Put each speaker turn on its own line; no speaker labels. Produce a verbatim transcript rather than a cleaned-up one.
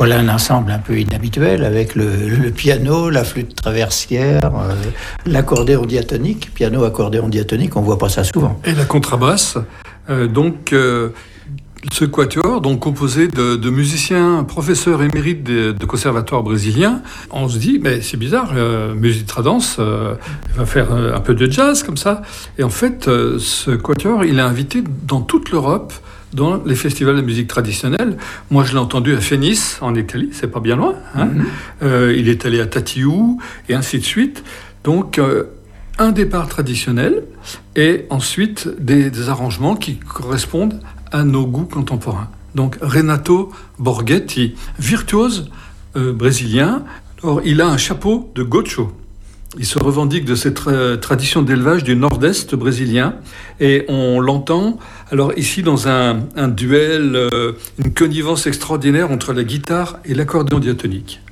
voilà un ensemble un peu inhabituel avec le, le piano, la flûte traversière, euh, l'accordéon diatonique, piano, accordéon diatonique, on voit pas ça souvent.
Et la contrebasse. Euh, donc, euh, ce quatuor, donc composé de, de musiciens, professeurs émérites de, de conservatoire brésilien, on se dit, mais c'est bizarre, euh, Musitradance euh, va faire un peu de jazz comme ça. Et en fait, euh, ce quatuor, il est invité dans toute l'Europe, dans les festivals de musique traditionnelle. Moi, je l'ai entendu à Phénice, en Italie, c'est pas bien loin. Hein. Mm-hmm. Euh, il est allé à Tatiou, et ainsi de suite. Donc, euh, un départ traditionnel, et ensuite des, des arrangements qui correspondent à nos goûts contemporains. Donc, Renato Borghetti, virtuose euh, brésilien. Alors, il a un chapeau de gaucho. Il se revendique de cette tra- tradition d'élevage du nord-est brésilien et on l'entend alors ici dans un, un duel, euh, une connivence extraordinaire entre la guitare et l'accordéon diatonique.